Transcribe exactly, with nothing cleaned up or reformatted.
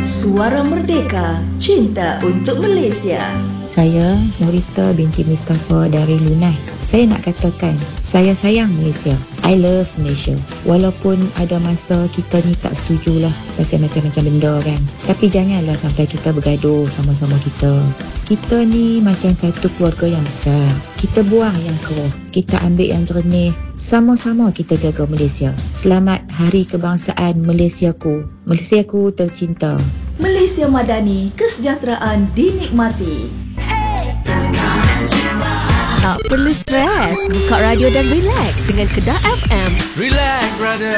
Suara Merdeka, cinta untuk Malaysia. Saya Nurita binti Mustafa dari Lunai. Saya nak katakan, saya sayang Malaysia. I love Malaysia. Walaupun ada masa kita ni tak setujulah pasal macam-macam benda kan. Tapi janganlah sampai kita bergaduh sama-sama kita. Kita ni macam satu keluarga yang besar. Kita buang yang keruh, kita ambil yang jernih. Sama-sama kita jaga Malaysia. Selamat Hari Kebangsaan Malaysiaku. Malaysiaku tercinta. Malaysia Madani, kesejahteraan dinikmati. Tak perlu stres, buka radio dan relax dengan Kedah F M. Relax, brother.